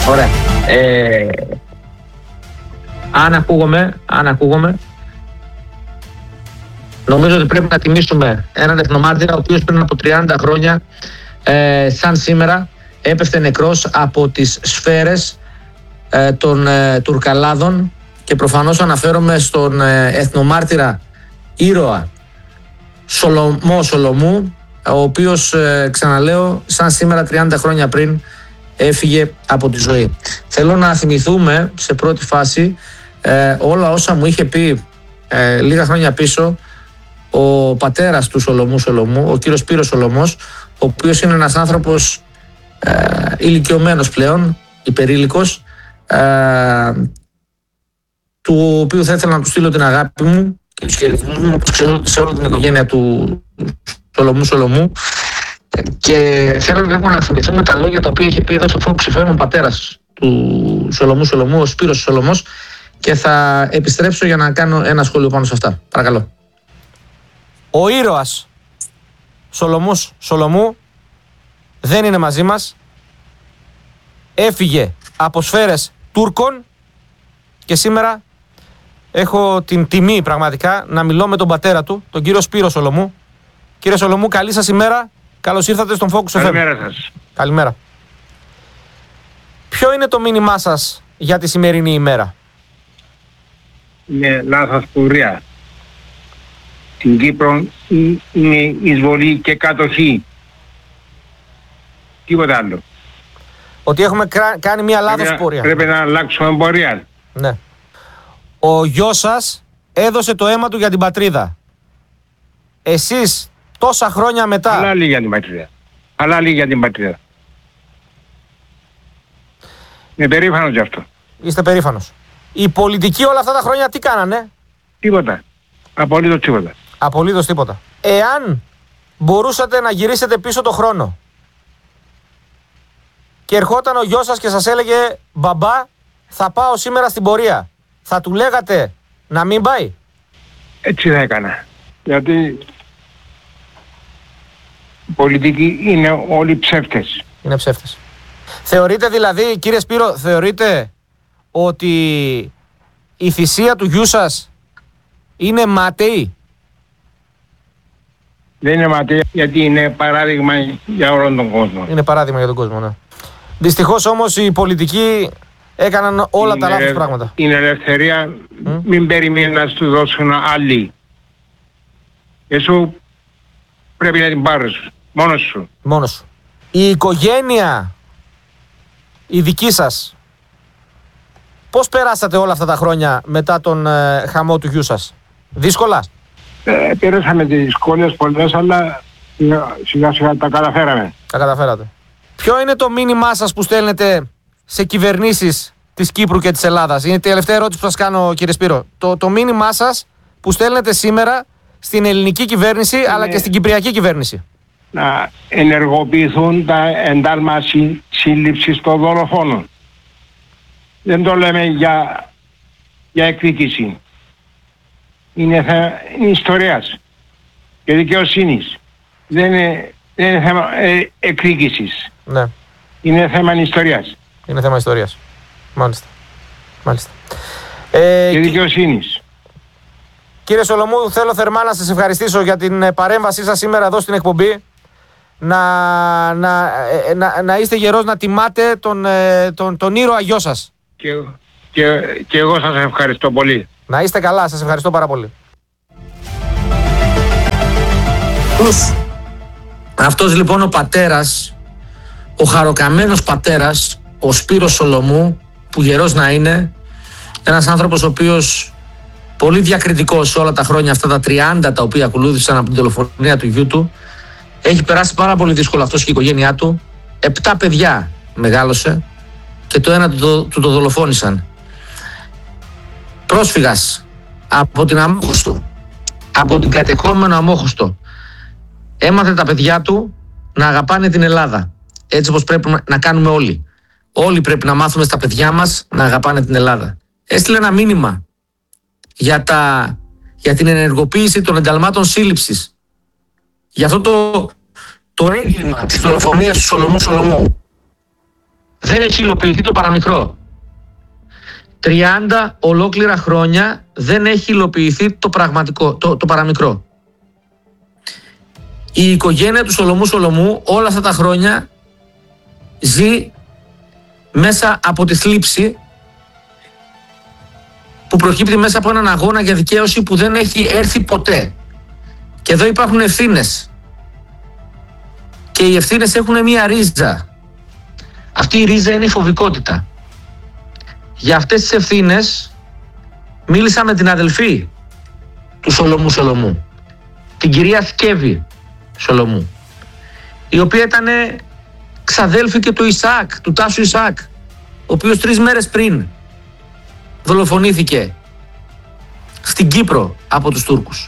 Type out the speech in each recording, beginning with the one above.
Ωραία. Αν ακούγομαι, νομίζω ότι πρέπει να τιμήσουμε έναν εθνομάρτυρα ο οποίος πριν από 30 χρόνια σαν σήμερα έπεφτε νεκρός από τις σφαίρες των Τουρκαλάδων, και προφανώς αναφέρομαι στον εθνομάρτυρα ήρωα Σολομού, ο οποίος, ξαναλέω, σαν σήμερα 30 χρόνια πριν έφυγε από τη ζωή. Θέλω να θυμηθούμε σε πρώτη φάση όλα όσα μου είχε πει λίγα χρόνια πίσω ο πατέρας του Σολομού, ο κύριος Σπύρος Σολομός, ο οποίος είναι ένας άνθρωπος ηλικιωμένος πλέον, υπερήλικος, του οποίου θα ήθελα να του στείλω την αγάπη μου και τους χαιρετισμούς μου, όπως ξέρω, σε όλη την οικογένεια του Σολομού, και θέλω λίγο να θυμηθούμε τα λόγια τα οποία είχε πει εδώ στο φόβο ψηφέων ο πατέρας του Σολομού, ο Σπύρος Σολομός, και θα επιστρέψω για να κάνω ένα σχόλιο πάνω σε αυτά. Παρακαλώ. Ο ήρωας Σολομού δεν είναι μαζί μας. Έφυγε από σφαίρες Τούρκων και σήμερα έχω την τιμή πραγματικά να μιλώ με τον πατέρα του, τον κύριο Σπύρο Σολομού. Κύριε Σολομού, καλή σας ημέρα. Καλώς ήρθατε στον Focus FM. Καλημέρα σας. Καλημέρα. Ποιο είναι το μήνυμά σας για τη σημερινή ημέρα? Είναι λάθος πορεία. Στην Κύπρο είναι εισβολή και κατοχή. Τίποτα άλλο. Ότι έχουμε κάνει μια λάθος πορεία. Πρέπει να αλλάξουμε πορεία. Ναι. Ο γιος σας έδωσε το αίμα του για την πατρίδα. Εσείς τόσα χρόνια μετά... Αλλάλη για την πατρίδα. Αλλάλη για την πατρίδα. Είμαι περήφανος γι' αυτό. Είστε περήφανος. Οι πολιτικοί όλα αυτά τα χρόνια τι κάνανε? Τίποτα. Απολύτως τίποτα. Απολύτως τίποτα. Εάν μπορούσατε να γυρίσετε πίσω το χρόνο και ερχόταν ο γιος σας και σας έλεγε «Μπαμπά, θα πάω σήμερα στην πορεία», θα του λέγατε να μην πάει? Έτσι θα έκανα. Γιατί οι πολιτικοί είναι όλοι ψεύτες. Είναι ψεύτες. Θεωρείτε δηλαδή, κύριε Σπύρο, θεωρείτε ότι η θυσία του γιού σας είναι ματαιή? Δεν είναι ματαιή, γιατί είναι παράδειγμα για όλον τον κόσμο. Είναι παράδειγμα για τον κόσμο, ναι. Δυστυχώς όμως οι πολιτικοί έκαναν όλα τα λάθος πράγματα. Είναι ελευθερία, μην περιμένει να σου δώσουν άλλοι. Εσύ πρέπει να την πάρεις, μόνος σου. Μόνος σου. Η οικογένεια, η δική σας, πώς περάσατε όλα αυτά τα χρόνια μετά τον χαμό του γιού σας? Δύσκολα? Πέρασαμε τις δυσκολίες πολλές, αλλά σιγά σιγά τα καταφέραμε. Τα καταφέρατε. Ποιο είναι το μήνυμά σας που στέλνετε σε κυβερνήσεις της Κύπρου και της Ελλάδας? Είναι η τελευταία ερώτηση που σας κάνω, κύριε Σπύρο. Το μήνυμά σας που στέλνετε σήμερα στην ελληνική κυβέρνηση αλλά και στην κυπριακή κυβέρνηση? Να ενεργοποιηθούν τα εντάλμα σύλληψης των δολοφόνων. Δεν το λέμε για εκδίκηση. Είναι ιστορίας και δικαιοσύνης. Δεν είναι θέμα εκδίκησης. Ναι. Είναι θέμα ιστορίας. Είναι θέμα ιστορίας. Μάλιστα. Και δικαιοσύνης. Κύριε Σολομού, θέλω θερμά να σας ευχαριστήσω για την παρέμβασή σας σήμερα εδώ στην εκπομπή. Να είστε γερός να τιμάτε τον ήρωα γιο σας. Και εγώ σας ευχαριστώ πολύ. Να είστε καλά, σας ευχαριστώ πάρα πολύ. Αυτός λοιπόν ο πατέρας, ο χαροκαμένος πατέρας, ο Σπύρος Σολομού, που γερός να είναι, ένας άνθρωπος ο οποίος πολύ διακριτικός όλα τα χρόνια αυτά τα 30 τα οποία ακολούθησαν από την δολοφονία του γιού του, έχει περάσει πάρα πολύ δύσκολο αυτός και η οικογένειά του. 7 παιδιά μεγάλωσε και το ένα του το δολοφόνησαν. Πρόσφυγας από την Αμόχωστο, από την κατεχόμενο Αμόχωστο, έμαθε τα παιδιά του να αγαπάνε την Ελλάδα. Έτσι όπως πρέπει να κάνουμε όλοι. Όλοι πρέπει να μάθουμε στα παιδιά μας να αγαπάνε την Ελλάδα. Έστειλε ένα μήνυμα για την ενεργοποίηση των ενταλμάτων σύλληψης. Για αυτό το έγκλημα της δολοφονίας του Σολομού. δεν έχει υλοποιηθεί το παραμικρό. 30 ολόκληρα χρόνια δεν έχει υλοποιηθεί το παραμικρό. Η οικογένεια του Σολομού όλα αυτά τα χρόνια ζει μέσα από τη θλίψη που προκύπτει μέσα από έναν αγώνα για δικαίωση που δεν έχει έρθει ποτέ. Και εδώ υπάρχουν ευθύνες. Και οι ευθύνες έχουν μία ρίζα. Αυτή η ρίζα είναι η φοβικότητα. Για αυτές τις ευθύνες μίλησα με την αδελφή του Σολομού, την κυρία Σκέβη Σολομού, η οποία ήταν ξαδέλφη και του Ισαάκ, του Τάσου Ισαάκ, ο οποίος 3 μέρες πριν δολοφονήθηκε στην Κύπρο από τους Τούρκους,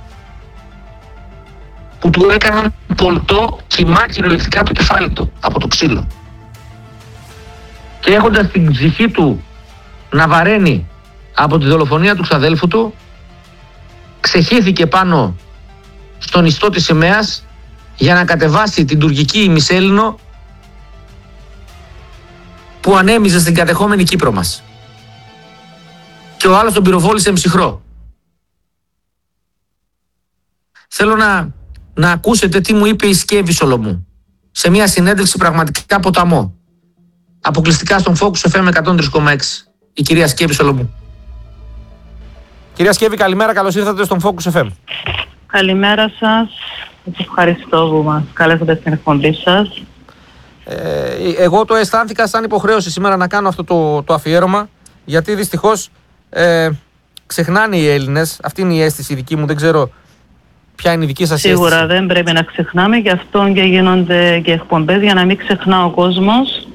που του έκαναν πολτό κοιμά κυριολεκτικά το κεφάλι του από το ξύλο. Και έχοντας την ψυχή του να βαραίνει από τη δολοφονία του ξαδέλφου του, ξεχύθηκε πάνω στον ιστό της σημαίας για να κατεβάσει την τουρκική ημισέλληνο που ανέμιζε στην κατεχόμενη Κύπρο μας. Και ο άλλος τον πυροβόλησε ψυχρό. Θέλω να ακούσετε τι μου είπε η Σκέβη Σολομού σε μια συνέντευξη πραγματικά ποταμό, αποκλειστικά στον Focus FM 103,6, η κυρία Σκέβη Σολομού. Κυρία Σκέβη, καλημέρα, καλώς ήρθατε στον Focus FM. Καλημέρα σας, ευχαριστώ που μας καλέσατε στην εκπομπή σας. Εγώ το αισθάνθηκα σαν υποχρέωση σήμερα να κάνω αυτό το αφιέρωμα, γιατί δυστυχώς ξεχνάνε οι Έλληνες, αυτή είναι η αίσθηση δική μου, δεν ξέρω ποια είναι η δική σας αίσθηση. Σίγουρα δεν πρέπει να ξεχνάμε, γι' αυτό και γίνονται και εκπομπές για να μην ξεχνά ο κόσμος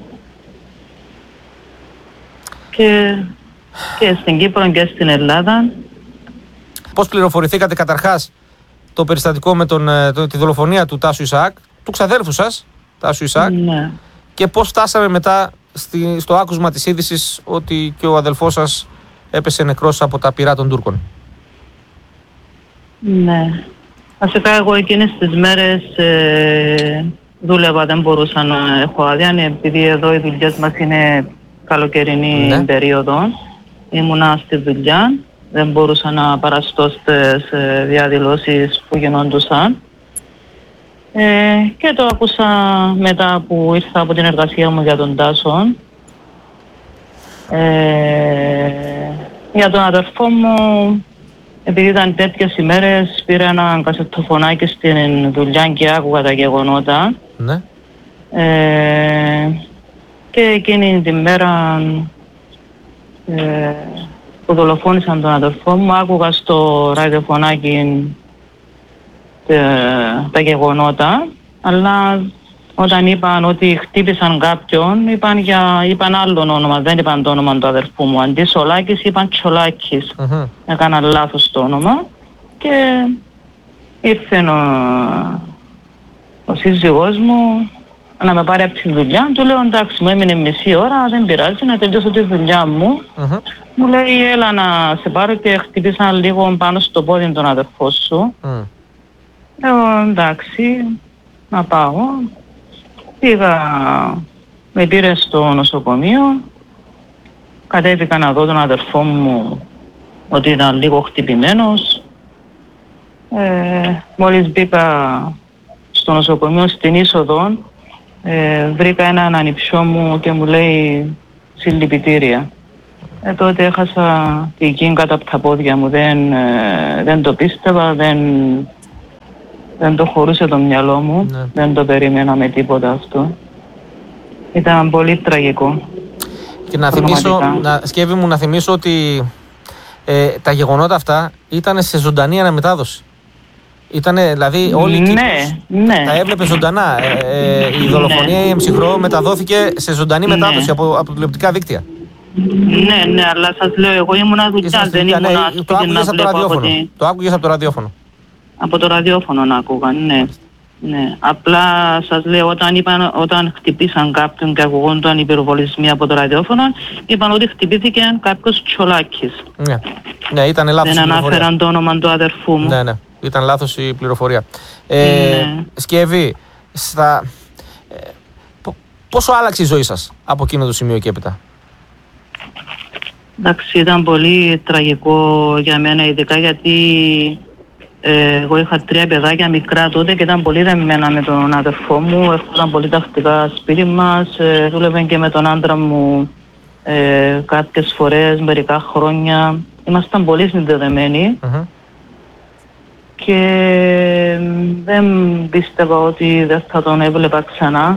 και στην Κύπρο και στην Ελλάδα. Πώς πληροφορηθήκατε καταρχάς το περιστατικό με τη δολοφονία του Τάσου Ισαάκ, του ξαδέλφου σας, Τάσου Ισαάκ, Ναι. και πώς φτάσαμε μετά στο άκουσμα της είδησης ότι και ο αδελφός σας έπεσε νεκρός από τα πυρά των Τούρκων? Ναι. Βασικά εγώ εκείνες τις μέρες δούλευα, δεν μπορούσα να έχω άδεια, επειδή εδώ οι δουλειές μας είναι καλοκαιρινή Ναι. περίοδο. Ήμουνα στη δουλειά, δεν μπορούσα να παραστώ στις διαδηλώσεις που γινόντουσαν. Και το άκουσα μετά που ήρθα από την εργασία μου για τον Τάσο. Για τον αδερφό μου, επειδή ήταν τέτοιες ημέρες, πήρα ένα κασετοφωνάκι στην δουλειά και άκουγα τα γεγονότα. Ναι. Και εκείνη την μέρα που δολοφόνησαν τον αδερφό μου, άκουγα στο ραδιοφωνάκι τα γεγονότα, αλλά όταν είπαν ότι χτύπησαν κάποιον, είπαν άλλο όνομα, δεν είπαν το όνομα του αδερφού μου. Αντί Σολάκης είπαν Τσολάκης. Έκαναν λάθος το όνομα και ήρθε ο σύζυγός μου να με πάρει από τη δουλειά. Του λέω εντάξει, μου έμεινε μισή ώρα, δεν πειράζει, να τελειώσω τη δουλειά μου. Μου λέει έλα να σε πάρω και χτυπήσαν λίγο πάνω στο πόδι τον αδερφό σου. Λέω εντάξει, να πάω. Πήγα, με πήρε στο νοσοκομείο, κατέβηκα να δω τον αδερφό μου ότι ήταν λίγο χτυπημένος. Μόλις μπήκα στο νοσοκομείο στην είσοδο, βρήκα έναν ανιψιό μου και μου λέει συλληπιτήρια. Τότε έχασα τη γη κάτω από τα πόδια μου, δεν το πίστευα, δεν το χωρούσε το μυαλό μου, Ναι. δεν το περίμενα με τίποτα αυτό. Ήταν πολύ τραγικό. Και Σκέβη μου, να θυμίσω ότι τα γεγονότα αυτά ήταν σε ζωντανή αναμετάδοση. Ήτανε, δηλαδή όλη η Κύπρος Ναι. τα έβλεπε ζωντανά. Η δολοφονία, η εμψυχρό μεταδόθηκε σε ζωντανή μετάδοση από τηλεοπτικά δίκτυα. Ναι, αλλά σας λέω, εγώ ήμουνα δουλειά, δεν ήμουνα το σπίτι να άκουγες από το βλέπω ραδιόφωνο. Το άκουγες από το ραδιόφωνο. Από το ραδιόφωνο να άκουγαν, ναι. Ναι. Απλά σας λέω, όταν χτυπήσαν κάποιον και ακουγόντουσαν οι πυροβολισμοί από το ραδιόφωνο, είπαν ότι χτυπήθηκε κάποιος Τσολάκης. Ναι, ήταν λάθος η Δεν πληροφορία. ανάφεραν το όνομα του αδερφού μου. Ναι, ήταν λάθος η πληροφορία. Ναι. Σκέβη, Πόσο άλλαξε η ζωή σας από εκείνο το σημείο και έπειτα? Εντάξει, ήταν πολύ τραγικό για μένα, ειδικά γιατί εγώ είχα 3 παιδάκια μικρά τότε και ήταν πολύ δεμμένα με τον αδερφό μου. Έρχονταν πολύ τακτικά σπίτι μας, δούλευε και με τον άντρα μου κάποιες φορές, μερικά χρόνια. Ήμασταν πολύ συνδεδεμένοι και δεν πίστευα ότι δεν θα τον έβλεπα ξανά.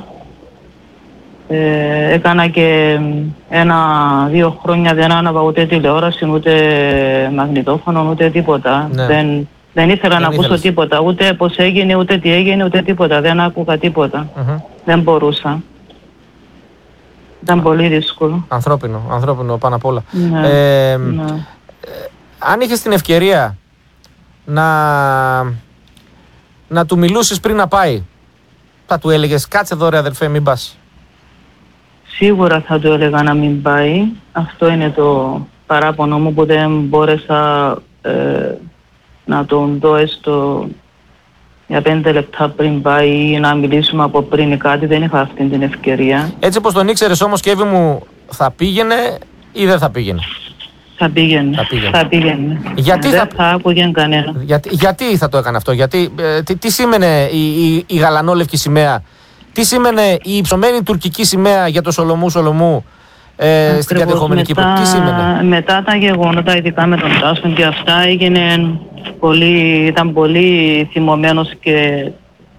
Έκανα και 1-2 χρόνια δεν άναβα ούτε τηλεόραση, ούτε μαγνητόφωνο, ούτε τίποτα. Ναι. Δεν ήθελα να ακούσω τίποτα, ούτε πώς έγινε, ούτε τι έγινε, ούτε τίποτα. Δεν άκουγα τίποτα. Δεν μπορούσα. Ήταν πολύ δύσκολο. Ανθρώπινο πάνω απ' όλα. Ναι. Αν είχες την ευκαιρία να του μιλούσεις πριν να πάει, θα του έλεγες κάτσε εδώ ρε αδερφέ, μην πας? Σίγουρα θα του έλεγα να μην πάει. Αυτό είναι το παράπονο μου, που δεν μπόρεσα να τον δω έστω για 5 λεπτά πριν πάει ή να μιλήσουμε από πριν ή κάτι. Δεν είχα αυτή την ευκαιρία. Έτσι όπως τον ήξερες όμως, Κέβη μου, θα πήγαινε ή δεν θα πήγαινε? Θα πήγαινε. Γιατί δεν θα άκουγε κανένα. Γιατί θα το έκανε αυτό? Γιατί, τι σήμαινε η γαλανόλευκη σημαία? Τι σήμαινε η υψωμένη τουρκική σημαία για το Σολομού στην κατεχόμενη Κύπρο? Τι σήμαινε? Μετά τα γεγονότα, ειδικά με τον Τάσον και αυτά, ήταν πολύ θυμωμένος και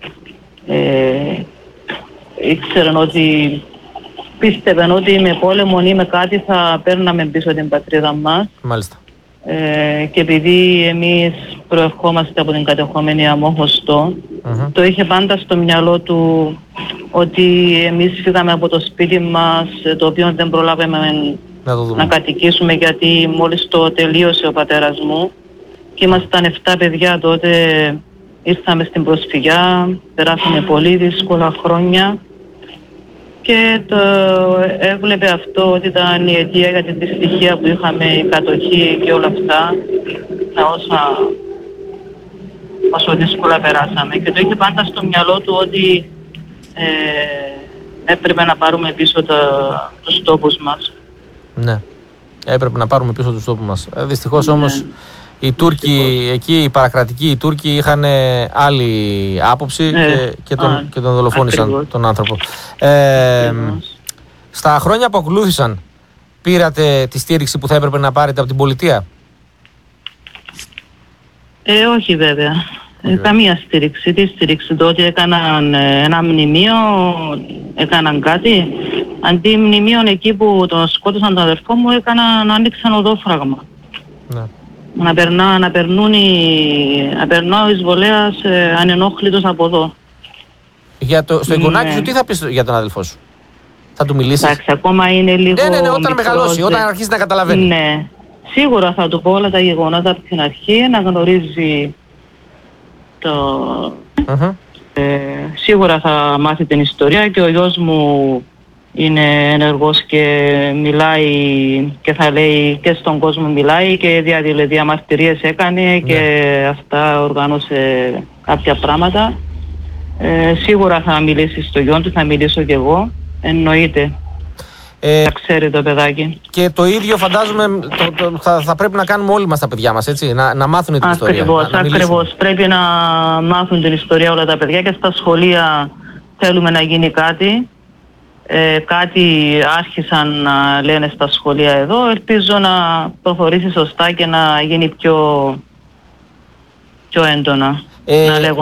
ήξερε ότι πίστευε ότι με πόλεμο ή με κάτι θα παίρναμε πίσω την πατρίδα μας. Μάλιστα. Και επειδή εμείς προερχόμαστε από την κατεχόμενη Αμόχωστο, το είχε πάντα στο μυαλό του ότι εμείς φύγαμε από το σπίτι μας, το οποίο δεν προλάβαμε να κατοικήσουμε, γιατί μόλις το τελείωσε ο πατέρας μου και ήμασταν 7 παιδιά τότε. Ήρθαμε στην προσφυγιά, περάσαμε πολύ δύσκολα χρόνια και το έβλεπε αυτό ότι ήταν η αιτία για την δυστυχία που είχαμε, η κατοχή και όλα αυτά, τα όσο δύσκολα περάσαμε, και το είχε πάντα στο μυαλό του ότι έπρεπε να πάρουμε πίσω τους τόπους μας. Ναι, έπρεπε να πάρουμε πίσω τους τόπους μας. Δυστυχώς όμως οι Τούρκοι εκεί, οι παρακρατικοί οι Τούρκοι, είχαν άλλη άποψη και τον δολοφόνησαν τον άνθρωπο. Στα χρόνια που ακολούθησαν, πήρατε τη στήριξη που θα έπρεπε να πάρετε από την πολιτεία? Όχι βέβαια. Καμία στήριξη. Τι στήριξη? Τότε έκαναν ένα μνημείο, έκαναν κάτι. Αντί μνημείων εκεί που τον σκότωσαν τον αδερφό μου, να άνοιξαν οδόφραγμα. Ναι. Να περνά ο εισβολέας ανενόχλητος από εδώ. Στο εγγονάκι σου τι θα πεις για τον αδελφό σου? Θα του μιλήσεις? Εντάξει, ακόμα είναι λίγο Ναι, όταν μεγαλώσει, όταν αρχίσει να καταλαβαίνει. Ναι, σίγουρα θα του πω όλα τα γεγονότα από την αρχή, να γνωρίζει σίγουρα θα μάθει την ιστορία, και ο γιος μου είναι ενεργός και μιλάει και θα λέει και στον κόσμο, μιλάει και διαμαρτυρίες έκανε και αυτά, οργάνωσε κάποια πράγματα. Σίγουρα θα μιλήσει στο γιο του, θα μιλήσω κι εγώ, εννοείται. Θα ξέρει το παιδάκι. Και το ίδιο φαντάζομαι θα πρέπει να κάνουμε όλοι μας τα παιδιά μας, έτσι, να μάθουν την ιστορία. Ακριβώς. Πρέπει να μάθουν την ιστορία όλα τα παιδιά, και στα σχολεία θέλουμε να γίνει κάτι. Κάτι άρχισαν να λένε στα σχολεία εδώ. Ελπίζω να προχωρήσει σωστά και να γίνει πιο έντονα. Να λέγω